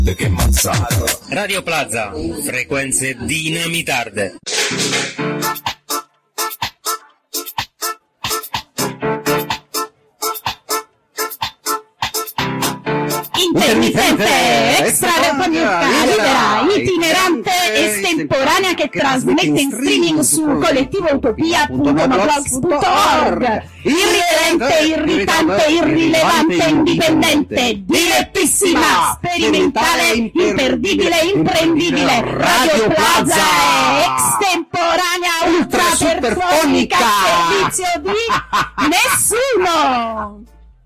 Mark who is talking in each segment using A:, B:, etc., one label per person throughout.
A: De che mazzata.
B: Radio Plaza, frequenze dinamitarde.
C: Intermittente, extraradiofonica, libera, itinerante, estemporanea, che trasmette in streaming su collettivoutopia.blogspot.org. Irriverente, irritante, irrilevante, indipendente, direttissima, sperimentale, imperdibile, imprendibile. Radio Plaza è estemporanea, ultraperfonica, servizio di nessuno.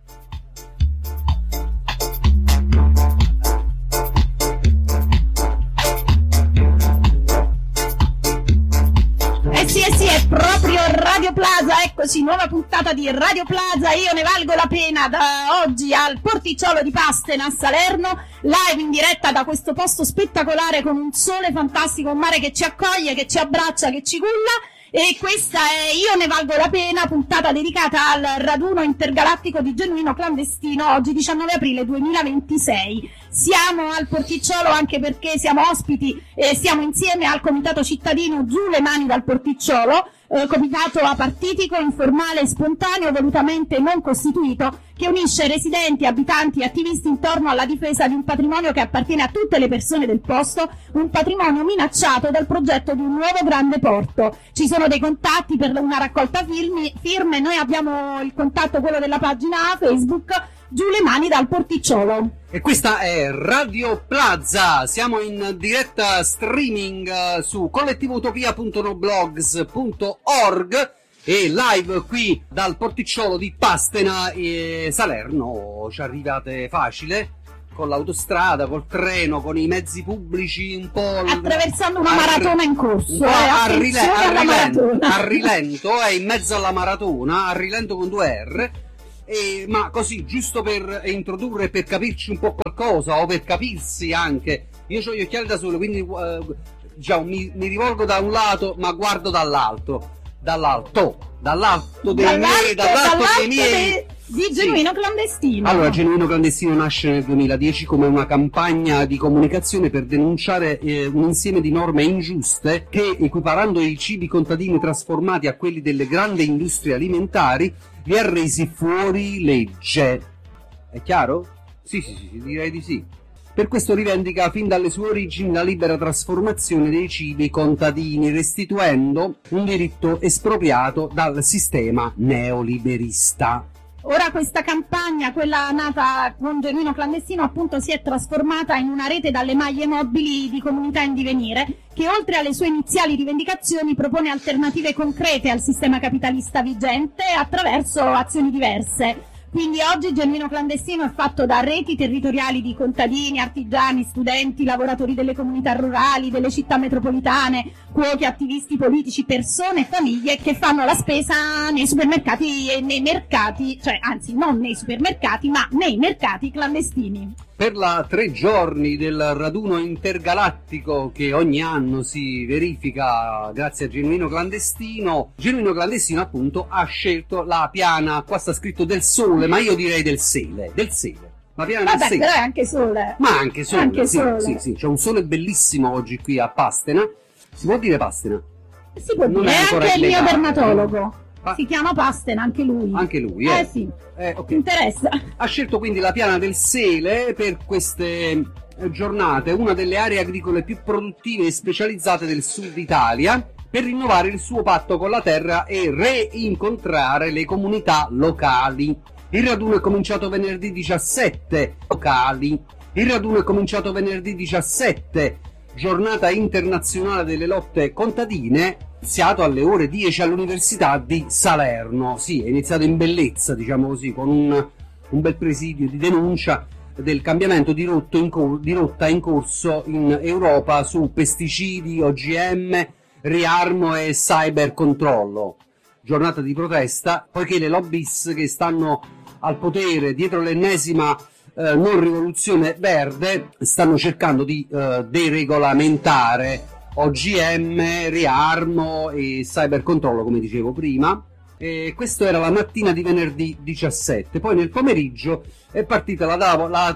C: Sì, è proprio Radio Plaza, eccoci, nuova puntata di Radio Plaza, io ne valgo la pena, da oggi al Porticciolo di Pastena a Salerno, live in diretta da questo posto spettacolare con un sole fantastico, un mare che ci accoglie, che ci abbraccia, che ci culla. E questa è Io ne valgo la pena, puntata dedicata al raduno intergalattico di Genuino Clandestino, oggi 19 aprile 2026. Siamo al Porticciolo anche perché siamo ospiti e siamo insieme al Comitato Cittadino Giù le mani dal Porticciolo, comitato apartitico, informale e spontaneo, volutamente non costituito, che unisce residenti, abitanti e attivisti intorno alla difesa di un patrimonio che appartiene a tutte le persone del posto, un patrimonio minacciato dal progetto di un nuovo grande porto. Ci sono dei contatti per una raccolta firme, noi abbiamo il contatto, quello della pagina Facebook, Giù le mani dal Porticciolo.
D: E questa è Radio Plaza, siamo in diretta streaming su collettivoutopia.noblogs.org e live qui dal Porticciolo di Pastena e Salerno. Ci arrivate facile con l'autostrada, col treno, con i mezzi pubblici, un po'
C: attraversando una maratona in corso,
D: a rilento, è in mezzo alla maratona, a rilento con 2 R. Ma così, giusto per introdurre e per capirci un po' qualcosa, o per capirsi anche, io ho gli occhiali da sole, quindi diciamo, mi rivolgo da un lato ma guardo dall'alto dei miei
C: di Genuino Clandestino.
D: Allora, Genuino Clandestino nasce nel 2010 come una campagna di comunicazione per denunciare un insieme di norme ingiuste che, equiparando i cibi contadini trasformati a quelli delle grandi industrie alimentari, li ha resi fuori legge. È chiaro? Sì, direi di sì. Per questo rivendica fin dalle sue origini la libera trasformazione dei cibi contadini, restituendo un diritto espropriato dal sistema neoliberista.
C: Ora questa campagna, quella nata con Genuino Clandestino, appunto si è trasformata in una rete dalle maglie mobili di comunità in divenire, che oltre alle sue iniziali rivendicazioni propone alternative concrete al sistema capitalista vigente attraverso azioni diverse. Quindi oggi Genuino Clandestino è fatto da reti territoriali di contadini, artigiani, studenti, lavoratori delle comunità rurali, delle città metropolitane, cuochi, attivisti politici, persone e famiglie che fanno la spesa nei supermercati e nei mercati, cioè anzi non nei supermercati ma nei mercati clandestini.
D: Per la 3 giorni del raduno intergalattico che ogni anno si verifica grazie a Genuino Clandestino appunto ha scelto la piana, qua sta scritto del sole, ma io direi del sele. La piana del sele.
C: Però è anche sole.
D: Ma anche sole,
C: anche
D: sì,
C: sole.
D: Sì, c'è un sole bellissimo oggi qui a Pastena. Si può dire Pastena?
C: Si può dire, è anche il mio dermatologo. Si chiama Pastena, anche lui.
D: Anche lui,
C: sì.
D: Okay.
C: Interessa.
D: Ha scelto quindi la piana del Sele per queste giornate, una delle aree agricole più produttive e specializzate del sud Italia, per rinnovare il suo patto con la terra e reincontrare le comunità locali. Il raduno è cominciato venerdì 17, giornata internazionale delle lotte contadine, iniziato alle ore 10 all'Università di Salerno. Sì, è iniziato in bellezza, diciamo così, con un bel presidio di denuncia del cambiamento di rotta in corso in Europa su pesticidi, OGM, riarmo e cybercontrollo. Giornata di protesta, poiché le lobbies che stanno al potere dietro l'ennesima non rivoluzione verde stanno cercando di deregolamentare OGM, riarmo e cybercontrollo, come dicevo prima, Questo era la mattina di venerdì 17. Poi nel pomeriggio è partita la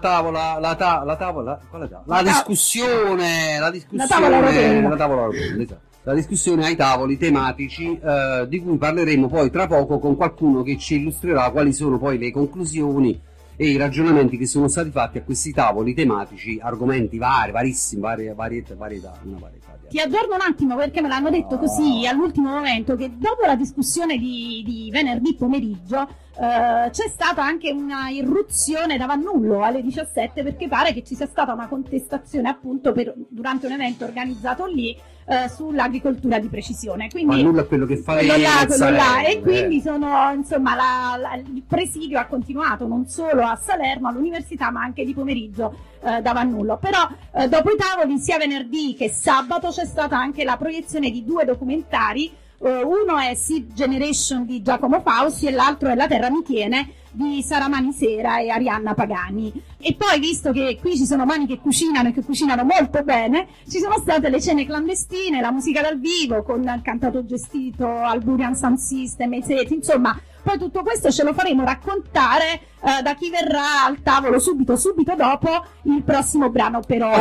D: discussione,
C: La tavola europea.
D: Esatto. La discussione ai tavoli tematici, di cui parleremo poi tra poco con qualcuno che ci illustrerà quali sono poi le conclusioni e i ragionamenti che sono stati fatti a questi tavoli tematici, argomenti varissimi, varietà, una varietà.
C: Ti aggiorno un attimo perché me l'hanno detto così all'ultimo momento, che dopo la discussione di venerdì pomeriggio c'è stata anche una irruzione da Vannullo alle 17, perché pare che ci sia stata una contestazione appunto durante un evento organizzato lì sull'agricoltura di precisione. Quindi
D: Vannullo è quello che fa
C: quello là, e quindi sono, insomma, il presidio ha continuato non solo a Salerno all'università ma anche di pomeriggio da Vannullo. Però dopo i tavoli sia venerdì che sabato c'è stata anche la proiezione di 2 documentari. Uno è Seed Generation di Giacomo Fausti e l'altro è La Terra mi tiene di Sara Manisera e Arianna Pagani. E poi, visto che qui ci sono mani che cucinano e che cucinano molto bene, ci sono state le cene clandestine, la musica dal vivo con il cantato gestito Alburian Sound System, Eseti, insomma. Poi tutto questo ce lo faremo raccontare da chi verrà al tavolo subito dopo il prossimo brano. Però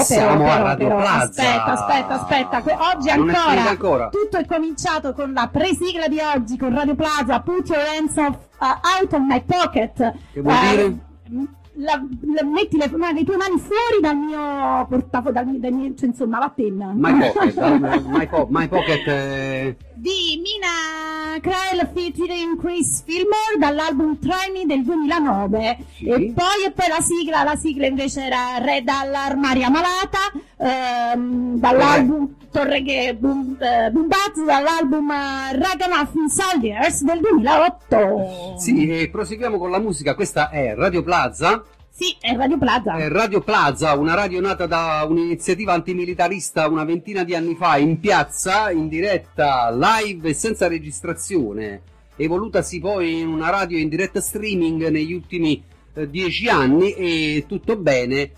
C: aspetta, oggi ancora tutto è cominciato con la presigla di oggi con Radio Plaza, Put Your Hands Out of My Pocket.
D: Che vuol dire?
C: Metti le tue mani fuori dal mio portafoglio, cioè, insomma, vattene.
D: My Pocket
C: di Mina Krael featuring Chris Fillmore dall'album Try Me del 2009.
D: Sì.
C: E poi la sigla invece era Re dall'armaria malata, dall'album Torreghe Boom Bats, dall'album Ragamuffin Soldiers del 2008.
D: Sì, e proseguiamo con la musica. Questa è Radio Plaza.
C: Sì, è Radio Plaza.
D: È Radio Plaza, una radio nata da un'iniziativa antimilitarista una ventina di anni fa in piazza, in diretta, live e senza registrazione, evolutasi poi in una radio in diretta streaming negli ultimi 10 anni, e tutto bene.